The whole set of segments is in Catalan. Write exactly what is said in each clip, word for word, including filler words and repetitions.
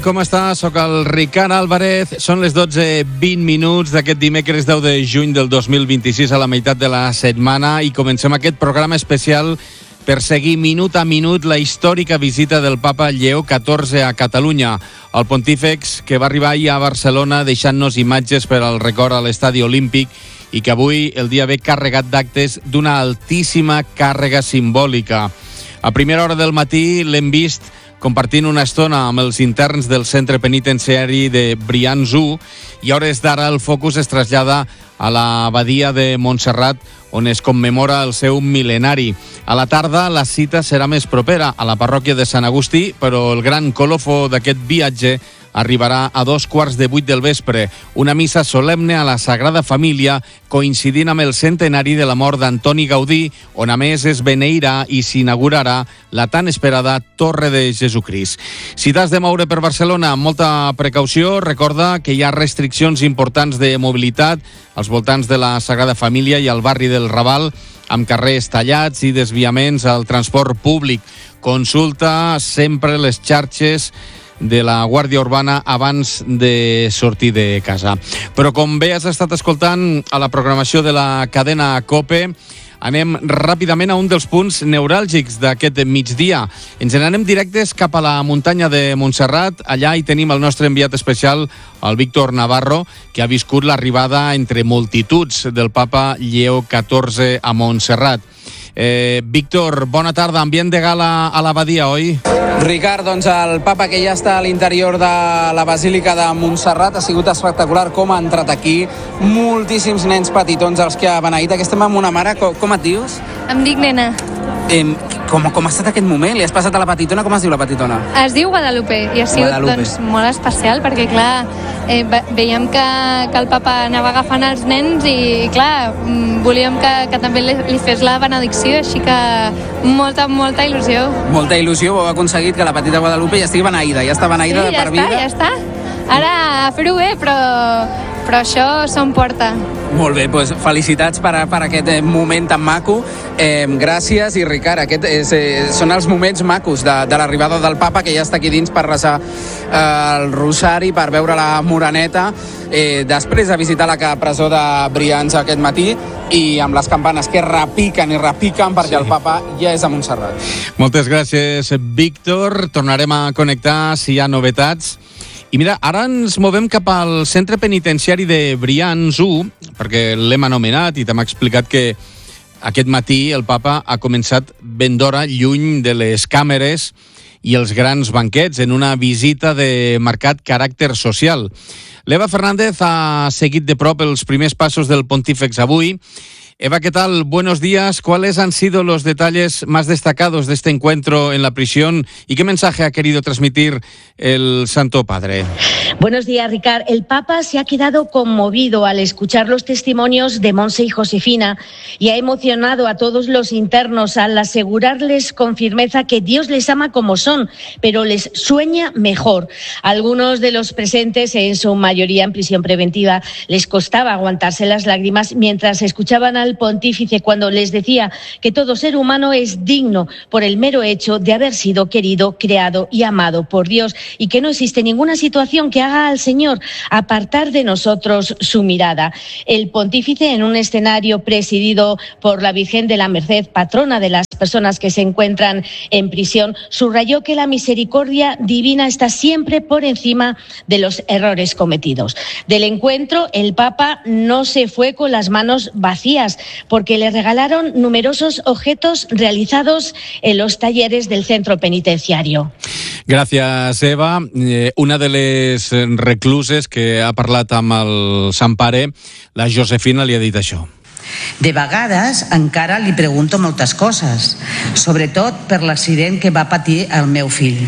Com està? Soc el Ricard Álvarez. Són les dotze vint minuts d'aquest dimecres deu de juny del dos mil vint-i-sis, a la meitat de la setmana, i comencem aquest programa especial per seguir minut a minut la històrica visita del papa Lleó catorze a Catalunya. El pontífex, que va arribar ahir a Barcelona deixant-nos imatges per al record a l'estadi olímpic i que avui el dia ve carregat d'actes d'una altíssima càrrega simbòlica. A primera hora del matí l'hem vist compartint una estona amb els interns del centre penitenciari de Brians-u, i a hores d'ara el focus es trasllada a l'abadia de Montserrat, on es commemora el seu mil·lenari. A la tarda la cita serà més propera, a la parròquia de Sant Agustí, però el gran colofó d'aquest viatge arribarà a dos quarts de vuit del vespre, una missa solemne a la Sagrada Família, coincidint amb el centenari de la mort d'Antoni Gaudí, on a més es beneirà i s'inaugurarà la tan esperada Torre de Jesucrist. Si t'has de moure per Barcelona, amb molta precaució, recorda que hi ha restriccions importants de mobilitat als voltants de la Sagrada Família i al barri del Raval, amb carrers tallats i desviaments al transport públic. Consulta sempre les xarxes de la Guàrdia Urbana abans de sortir de casa. Però com bé has estat escoltant a la programació de la cadena COPE, anem ràpidament a un dels punts neuràlgics d'aquest migdia. Ens n'anem directes cap a la muntanya de Montserrat. Allà hi tenim el nostre enviat especial, el Víctor Navarro, que ha viscut l'arribada entre multituds del papa Lleó catorze a Montserrat. Eh, Víctor, bona tarda. Ambient de gala a l'abadia, oi? Ricard, doncs el papa que ja està a l'interior de la Basílica de Montserrat, ha sigut espectacular com ha entrat aquí. Moltíssims nens petitons els que ha beneït. Aquí estem amb una mare. Com, com et dius? Em dic Nena. Eh, com, com ha estat aquest moment? Li has passat a la petitona? Com es diu la petitona? Es diu Guadalupe i ha sigut doncs, molt especial perquè, clar, eh, veiem que, que el papa anava agafant els nens i, clar, volíem que, que també li, li fes la benedicció, així que molta, molta il·lusió. Molta il·lusió, heu aconseguit que la petita Guadalupe ja estigui beneïda, ja està beneïda sí, de ja per està, vida. Ja està, ara a fer-ho bé, però, però això se'n porta. Molt bé, doncs felicitats per, per aquest moment tan maco. Eh, gràcies, i Ricard, aquest és, eh, són els moments macos de, de l'arribada del papa, que ja està aquí dins per resar eh, el rosari, per veure la Moreneta, eh, després de visitar la presó de Brians aquest matí, i amb les campanes que repiquen i repiquen perquè sí. El papa ja és a Montserrat. Moltes gràcies, Víctor. Tornarem a connectar si hi ha novetats. I mira, ara ens movem cap al centre penitenciari de Brians-u, perquè l'hem anomenat i t'hem explicat que aquest matí el papa ha començat ben d'hora, lluny de les càmeres i els grans banquets, en una visita de marcat caràcter social. L'Eva Fernández ha seguit de prop els primers passos del pontífex avui. Eva, ¿qué tal? Buenos días. ¿Cuáles han sido los detalles más destacados de este encuentro en la prisión y qué mensaje ha querido transmitir el Santo Padre? Buenos días, Ricard. El Papa se ha quedado conmovido al escuchar los testimonios de Monse y Josefina y ha emocionado a todos los internos al asegurarles con firmeza que Dios les ama como son, pero les sueña mejor. Algunos de los presentes, en su mayoría en prisión preventiva, les costaba aguantarse las lágrimas mientras escuchaban al pontífice cuando les decía que todo ser humano es digno por el mero hecho de haber sido querido, creado y amado por Dios, y que no existe ninguna situación que haga al Señor apartar de nosotros su mirada. El pontífice, en un escenario presidido por la Virgen de la Merced, patrona de las personas que se encuentran en prisión, subrayó que la misericordia divina está siempre por encima de los errores cometidos. Del encuentro, el Papa no se fue con las manos vacías, porque le regalaron numerosos objetos realizados en los talleres del centro penitenciario. Gràcies, Eva. Eh, una de les recluses que ha parlat amb el Sant Pare, la Josefina, li ha dit això. De vegades encara li pregunto moltes coses, sobretot per l'accident que va patir el meu fill.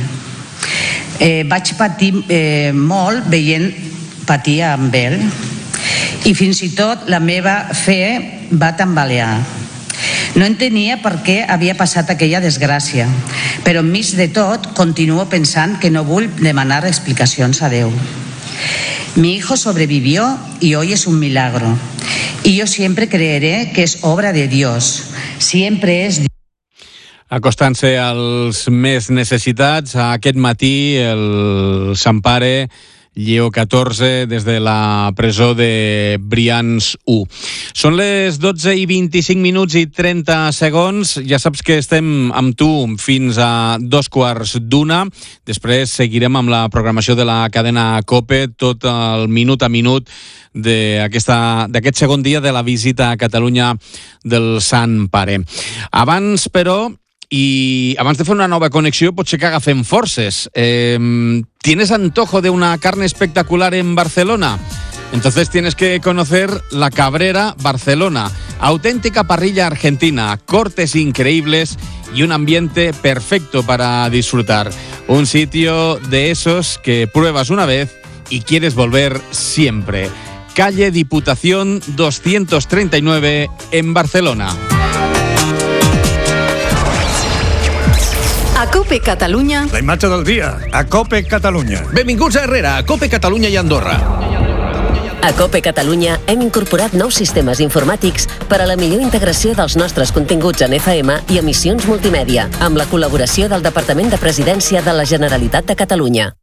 Eh, vaig patir eh, molt veient patir amb ell, i fins i tot la meva fe va tambalear. No entenia per què havia passat aquella desgràcia, però enmig de tot continuo pensant que no vull demanar explicacions a Déu. Mi hijo sobrevivió y hoy es un milagro. Y yo siempre creeré que es obra de Dios. Siempre es Dios. acostant-se als més necessitats. Aquest matí el Sant Pare Lleó catorze des de la presó de Brians u. Són les dotze i vint-i-cinc minuts i trenta segons. Ja saps que estem amb tu fins a dos quarts d'una. Després seguirem amb la programació de la cadena COPE, tot el minut a minut d'aquest segon dia de la visita a Catalunya del Sant Pare. Abans, però, y abans de fer una nova connexió, potser que agafem forces. Eh, ¿Tienes antojo de una carne espectacular en Barcelona? Entonces tienes que conocer La Cabrera Barcelona. Auténtica parrilla argentina, cortes increíbles y un ambiente perfecto para disfrutar. Un sitio de esos que pruebas una vez y quieres volver siempre. Calle Diputación doscientos treinta y nueve en Barcelona. A COPE Catalunya. La imatge del dia, a COPE Catalunya. Benvinguts a Herrera, a COPE Catalunya i Andorra. A COPE Catalunya hem incorporat nous sistemes informàtics per a la millor integració dels nostres continguts en F M i emissions multimèdia, amb la col·laboració del Departament de Presidència de la Generalitat de Catalunya.